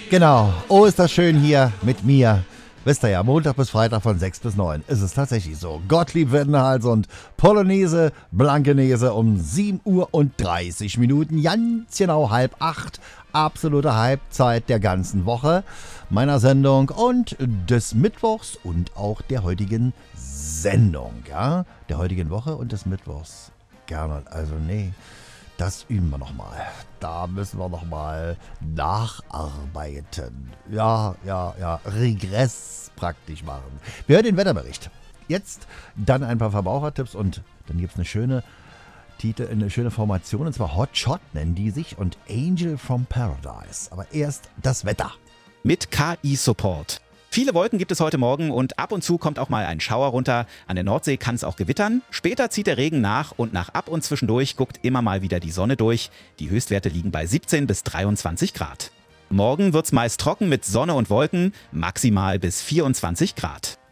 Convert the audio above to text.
Genau, oh ist das schön hier mit mir. Wisst ihr ja, Montag bis Freitag von 6 bis 9 ist es tatsächlich so. Gottlieb Wettenhals und Polonaise, Blankenese um 7:30 Uhr. Ganz genau 7:30. Absolute Halbzeit der ganzen Woche meiner Sendung und des Mittwochs und auch der heutigen Sendung. Ja? Der heutigen Woche und des Mittwochs. Gerne, also nee. Das üben wir nochmal. Da müssen wir nochmal nacharbeiten. Ja, Regress praktisch machen. Wir hören den Wetterbericht. Jetzt dann ein paar Verbrauchertipps und dann gibt es eine schöne Formation, und zwar Hot Shot nennen die sich und Angel from Paradise. Aber erst das Wetter. Mit KI-Support. Viele Wolken gibt es heute Morgen und ab und zu kommt auch mal ein Schauer runter. An der Nordsee kann es auch gewittern. Später zieht der Regen nach und nach ab und zwischendurch guckt immer mal wieder die Sonne durch. Die Höchstwerte liegen bei 17 bis 23 Grad. Morgen wird es meist trocken mit Sonne und Wolken, maximal bis 24 Grad.